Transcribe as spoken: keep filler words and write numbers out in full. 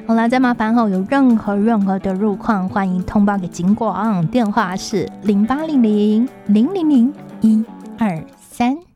好啦，再麻烦后有任何任何的路况，欢迎通报给警广，电话是零八零零零零零一二三。